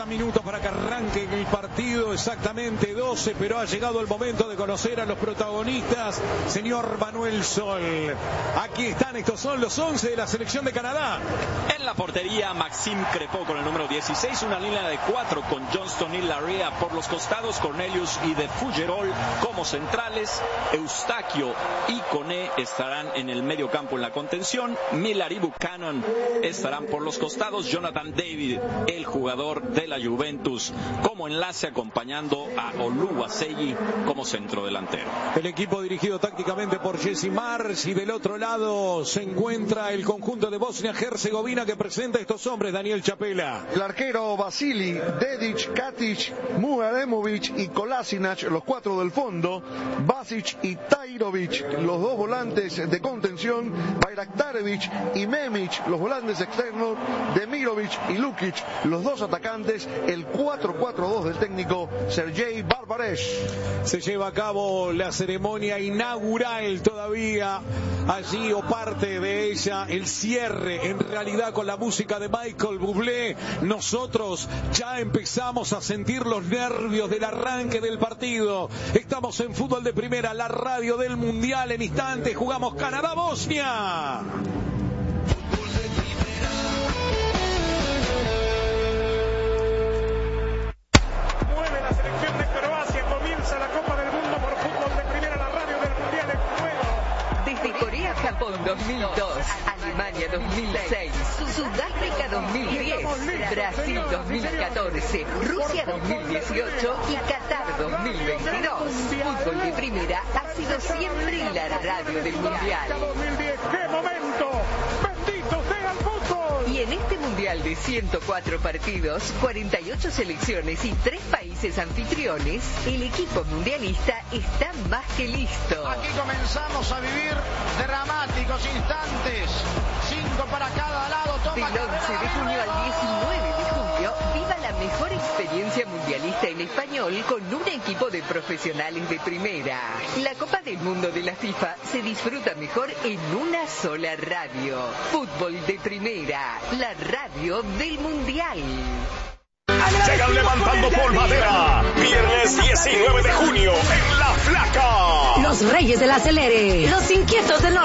Faltan minutos para que arranque el partido, exactamente 12, pero ha llegado el momento de conocer a los protagonistas. Señor Manuel Sol, aquí están, estos son los 11 de la selección de Canadá. En la portería, Maxime Crépeau con el número 16, una línea de 4 con Johnston y Larrea por los costados, Cornelius y de Fougerolles como centrales, Eustaquio y Koné estarán en el medio campo en la contención, Miller y Buchanan estarán por los costados, Jonathan David, el jugador de la Juventus, como enlace acompañando a Oluwaseyi como centro delantero. El equipo dirigido tácticamente por Jesse Marsch, y del otro lado se encuentra el conjunto de Bosnia-Herzegovina que presenta a estos hombres. Daniel Chapela. El arquero Vasili, Dedić, Katic, Muharemovic y Kolasinac, los 4 del fondo, Basic y Tajrovic, los 2 volantes de contención, Bayraktarevic y Memic, los volantes externos, Demirovic y Lukic, los 2 atacantes, el 4-4-2 del técnico Sergei Barbaresh. Se lleva a cabo la ceremonia inaugural todavía allí, o parte de ella, el cierre en realidad con la música de Michael Bublé. Nosotros ya empezamos a sentir los nervios del arranque del partido. Estamos en Fútbol de Primera, la radio del Mundial. En instantes jugamos Canadá-Bosnia. Mueve la selección de Croacia, comienza la Copa del Mundo por Fútbol de Primera, la radio del Mundial en juego. Desde Corea-Japón 2002, Alemania 2006, Sudáfrica 2010, Brasil 2014, Rusia 2018 y Qatar 2022. Fútbol de Primera ha sido siempre la radio del Mundial. 2010, ¡qué momento! ¡Bendito sea el fútbol! Y en este Mundial de 104 partidos, 48 selecciones y 3 países anfitriones, el equipo mundialista está más que listo. Aquí comenzamos a vivir dramáticos instantes. 5 para cada lado. Del 11 de junio al 19 de julio, viva la mejor experiencia mundialista en español con un equipo de profesionales de primera. La Copa del Mundo de la FIFA se disfruta mejor en una sola radio. Fútbol de Primera, la radio del Mundial. Llegan levantando polvadera. Viernes 19 de junio en La Flaca. Los Reyes del Acelere. Los Inquietos del Norte.